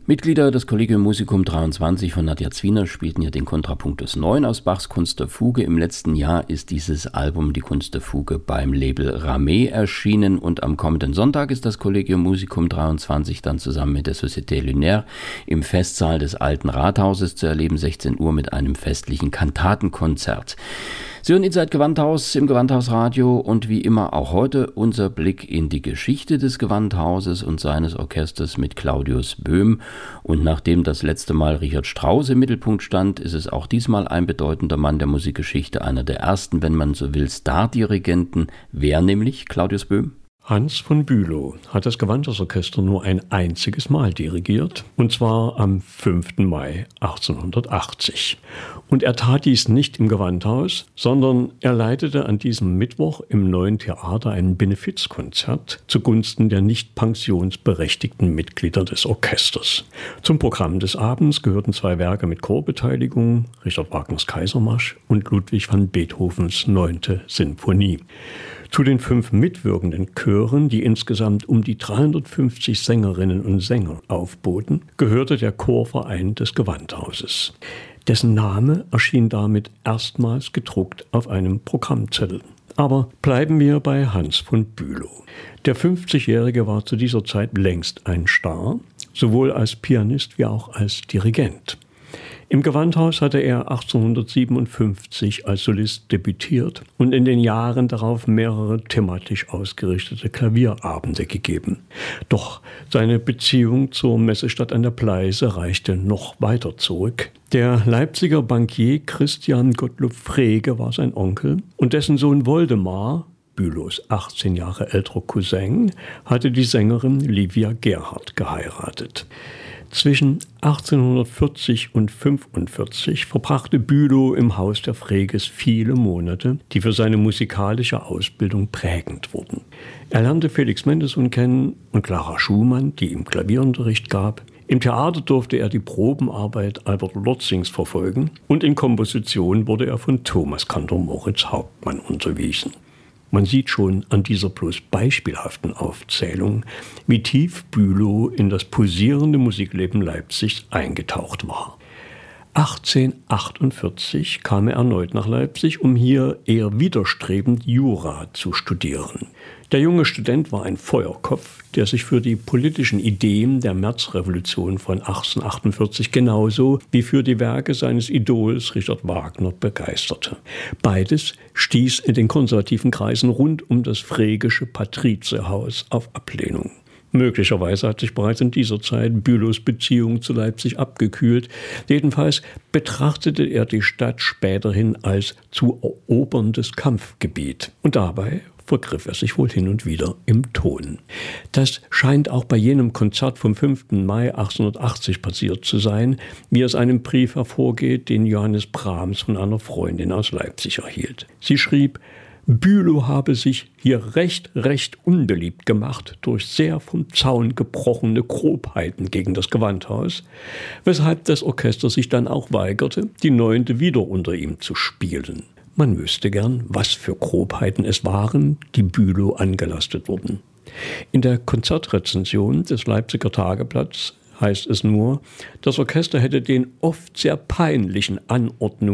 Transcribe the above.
Mitglieder des Collegium Musicum 23 von Nadja Zwiener spielten hier den Kontrapunktus 9 aus Bachs Kunst der Fuge. Im letzten Jahr ist dieses Album, die Kunst der Fuge, beim Label Ramée erschienen und am kommenden Sonntag ist das Collegium Musicum 23 dann zusammen mit der Société Lunaire im Festsaal des Alten Rathauses zu erleben, 16 Uhr mit einem festlichen Kantatenkonzert. Sie hören Inside Gewandhaus im Gewandhausradio und wie immer auch heute unser Blick in die Geschichte des Gewandhauses und seines Orchesters mit Claudius Böhm. Und nachdem das letzte Mal Richard Strauss im Mittelpunkt stand, ist es auch diesmal ein bedeutender Mann der Musikgeschichte, einer der ersten, wenn man so will, Stardirigenten. Wer nämlich, Claudius Böhm? Hans von Bülow hat das Gewandhausorchester nur ein einziges Mal dirigiert, und zwar am 5. Mai 1880. Und er tat dies nicht im Gewandhaus, sondern er leitete an diesem Mittwoch im Neuen Theater ein Benefizkonzert zugunsten der nicht pensionsberechtigten Mitglieder des Orchesters. Zum Programm des Abends gehörten 2 Werke mit Chorbeteiligung, Richard Wagners Kaisermarsch und Ludwig van Beethovens 9. Sinfonie. Zu den 5 mitwirkenden Chören, die insgesamt um die 350 Sängerinnen und Sänger aufboten, gehörte der Chorverein des Gewandhauses. Dessen Name erschien damit erstmals gedruckt auf einem Programmzettel. Aber bleiben wir bei Hans von Bülow. Der 50-Jährige war zu dieser Zeit längst ein Star, sowohl als Pianist wie auch als Dirigent. Im Gewandhaus hatte er 1857 als Solist debütiert und in den Jahren darauf mehrere thematisch ausgerichtete Klavierabende gegeben. Doch seine Beziehung zur Messestadt an der Pleiße reichte noch weiter zurück. Der Leipziger Bankier Christian Gottlob Frege war sein Onkel und dessen Sohn Woldemar, Bülows 18 Jahre älterer Cousin, hatte die Sängerin Livia Gerhardt geheiratet. Zwischen 1840 und 1845 verbrachte Bülow im Haus der Freges viele Monate, die für seine musikalische Ausbildung prägend wurden. Er lernte Felix Mendelssohn kennen und Clara Schumann, die ihm Klavierunterricht gab. Im Theater durfte er die Probenarbeit Albert Lotzings verfolgen und in Komposition wurde er von Thomas Kantor Moritz Hauptmann unterwiesen. Man sieht schon an dieser bloß beispielhaften Aufzählung, wie tief Bülow in das pulsierende Musikleben Leipzigs eingetaucht war. 1848 kam er erneut nach Leipzig, um hier eher widerstrebend Jura zu studieren. Der junge Student war ein Feuerkopf, der sich für die politischen Ideen der Märzrevolution von 1848 genauso wie für die Werke seines Idols Richard Wagner begeisterte. Beides stieß in den konservativen Kreisen rund um das fregische Patrizierhaus auf Ablehnung. Möglicherweise hat sich bereits in dieser Zeit Bülows Beziehung zu Leipzig abgekühlt. Jedenfalls betrachtete er die Stadt späterhin als zu eroberndes Kampfgebiet. Und dabei vergriff er sich wohl hin und wieder im Ton. Das scheint auch bei jenem Konzert vom 5. Mai 1880 passiert zu sein, wie aus einem Brief hervorgeht, den Johannes Brahms von einer Freundin aus Leipzig erhielt. Sie schrieb: Bülow habe sich hier recht unbeliebt gemacht durch sehr vom Zaun gebrochene Grobheiten gegen das Gewandhaus, weshalb das Orchester sich dann auch weigerte, die 9. wieder unter ihm zu spielen. Man wüsste gern, was für Grobheiten es waren, die Bülow angelastet wurden. In der Konzertrezension des Leipziger Tageblatts heißt es nur, das Orchester hätte den oft sehr peinlichen Anordnungen